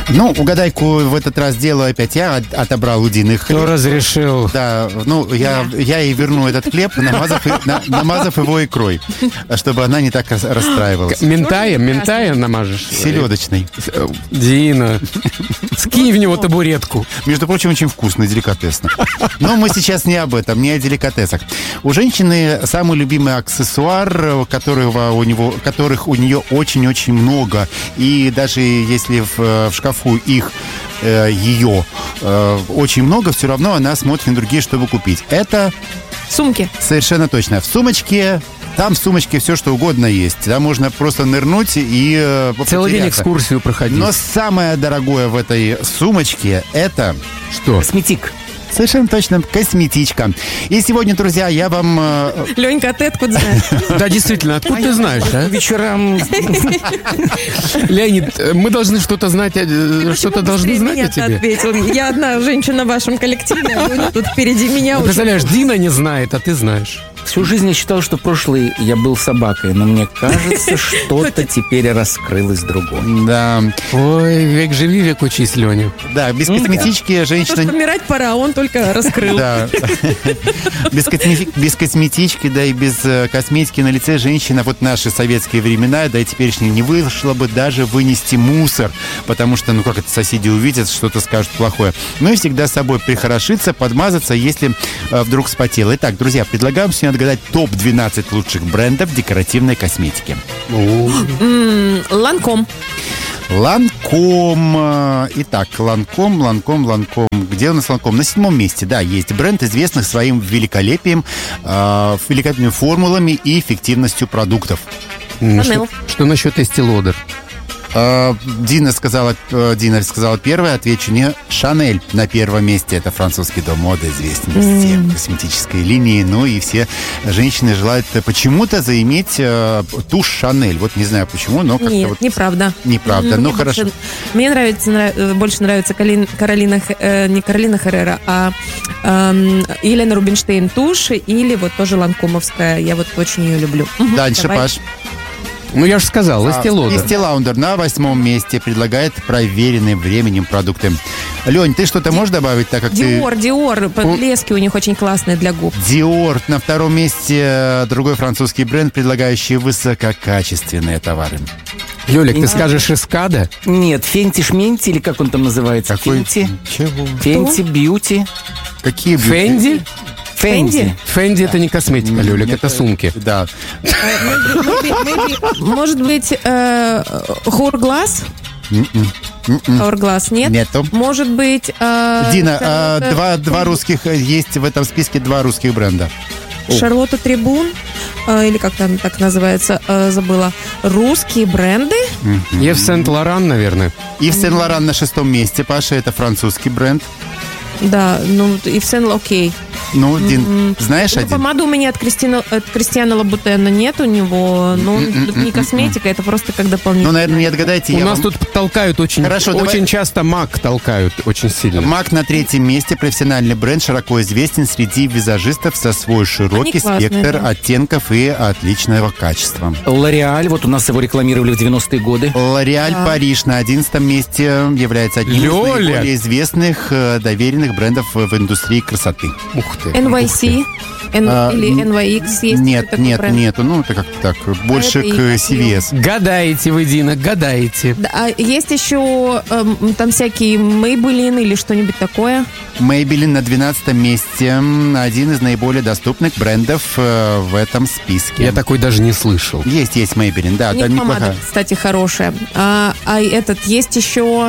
Ну, угадайку в этот раз делаю опять я, отобрал у Дины хлеб. Кто разрешил? Да, ну, я ей верну этот хлеб, намазав его икрой, чтобы она не так расстраивалась. Ментая намажешь? Селедочный. Дина, скинь в него табуретку. Между прочим, очень вкусно, деликатесно. Но мы сейчас не об этом, не о деликатесах. У женщины самый любимый аксессуар, которых у нее очень-очень много. И даже если в шкафу ее очень много, все равно она смотрит на другие, чтобы купить. Это... Сумки. Совершенно точно. В сумочке... Там в сумочке все, что угодно есть. Там можно просто нырнуть и целый день экскурсию проходить. Но самое дорогое в этой сумочке — это... Что? Косметик. Совершенно точно, косметичка. И сегодня, друзья, я вам... Ленька, а ты откуда знаешь? Да, действительно, откуда ты знаешь, а? Вечерам... Леонид, мы должны что-то знать, что-то должны знать о тебе. Ответил. Я одна женщина в вашем коллективе, а вы тут впереди меня. Представляешь, Дина не знает, а ты знаешь. Всю жизнь я считал, что прошлый я был собакой, но мне кажется, что-то теперь раскрылось другое. Да. Ой, век живи, век учись, Леня. Да, без косметички женщина... Потому что помирать пора, а он только раскрыл. Да. Без косметички, да, и без косметики на лице женщина вот наши советские времена, да и теперешние, не вышла бы даже вынести мусор, потому что, ну как это, соседи увидят, что-то скажут плохое. Ну и всегда с собой прихорошиться, подмазаться, если вдруг вспотел. Итак, друзья, предлагаем сегодня отгадать топ-12 лучших брендов декоративной косметики. Ланком. Ланком. Итак, Ланком. Где у нас Ланком? На 7-м месте, да, есть бренд, известный своим великолепием, великолепными формулами и эффективностью продуктов. Что насчет Estee Lauder? Дина сказала первое, отвечу не. Шанель на первом месте. Это французский дом моды, известен везде, косметической линии. Ну и все женщины желают почему-то заиметь тушь Шанель. Вот не знаю почему, но как-то Нет, вот... неправда. Неправда, ну хорошо. Мне больше нравится Каролина, не Каролина Херрера, а Елена Рубинштейн тушь или вот тоже ланкомовская. Я вот очень ее люблю. Дальше, давай. Паш. Ну, я же сказал, Estee Lauder. Estee Lauder на 8-м месте предлагает проверенные временем продукты. Лень, ты что-то можешь добавить, так как Dior, подлески у них очень классные для губ. Dior на 2-м месте, другой французский бренд, предлагающий высококачественные товары. Юлик, ты скажешь Эскада? Нет, Фенти Шменти, или как он там называется? Какой? Фенти? Чего? Фенти Бьюти. Какие бьюти? Фенди? Фенди. Фенди это не косметика, Люлик, это сумки. Да. Может быть, Hourglass? Hourglass нет? Нету. Может быть... Дина, два русских, есть в этом списке 2 русских бренда. Шарлотта Трибун, или как там так называется, забыла. Русские бренды? Ев Сент-Лоран, наверное. Ив Сен-Лоран на 6-м месте, Паша, это французский бренд. Да, ну, Ив Сен, окей. Ну, Дин, знаешь один? Помаду у меня от Кристиана Лабутена нет у него. Ну, не косметика, это просто как дополнительное. Ну, наверное, не отгадайте. У нас тут толкают очень часто MAC толкают очень сильно. MAC на 3-м месте. Профессиональный бренд, широко известен среди визажистов со свой широкий спектр оттенков и отличного качества. L'Oréal, вот у нас его рекламировали в 90-е годы. L'Oréal Париж на 11-м месте является одним из наиболее известных доверенных брендов в индустрии красоты. Ух ты. NYC или NYX есть? Нету. Ну, это как-то так. Больше к CVS. Гадаете вы, Дина, гадаете. Да, а есть еще там всякие Maybelline или что-нибудь такое? Maybelline на 12-м месте. Один из наиболее доступных брендов в этом списке. Я такой даже не слышал. Есть Maybelline, да. У них помада, кстати, хорошая. А есть еще...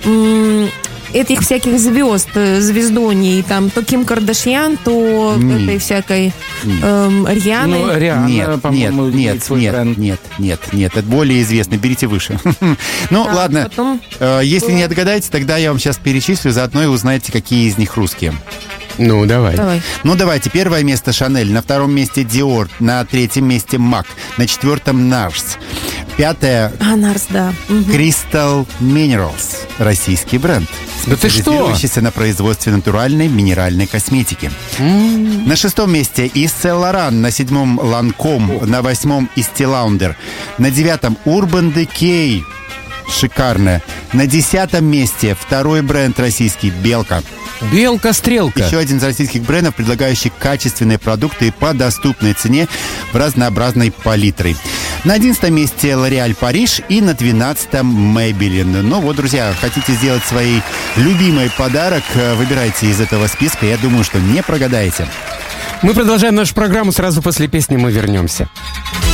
этих всяких звездоней, там то Ким Кардашьян, то этой всякой Рианы. Ну, Риана, по-моему, нет, это более известно, берите выше. Ну, ладно, если не отгадаете, тогда я вам сейчас перечислю, заодно и узнаете, какие из них русские. Ну, давай. Ну, давайте. 1-е место Шанель, на 2-м месте Dior, на 3-м месте MAC, на 4-м Nars. 5-е Nars, да. Crystal Minerals, российский бренд, специализирующийся на производстве натуральной минеральной косметики. На 6-м месте Yves Saint Laurent, на 7-м Lancome, на 8-м Estee Lauder, на 9-м Urban Decay. шикарная. На 10-м месте второй бренд российский «Белка». Белка-стрелка. Еще один из российских брендов, предлагающий качественные продукты по доступной цене в разнообразной палитре. На 11-м месте L'Oréal Париж и на 12-м Maybelline. Ну вот, друзья, хотите сделать своей любимой подарок, выбирайте из этого списка. Я думаю, что не прогадаете. Мы продолжаем нашу программу. Сразу после песни мы вернемся.